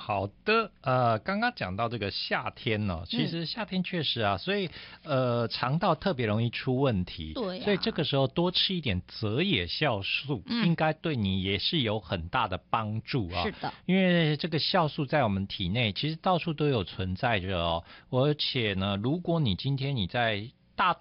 好的，刚刚讲到这个夏天呢，其实夏天确实啊，所以肠道特别容易出问题， 对啊， 所以这个时候多吃一点泽野酵素，应该对你也是有很大的帮助啊。 是的， 因为这个酵素在我们体内其实到处都有存在着哦，而且呢，如果你今天你在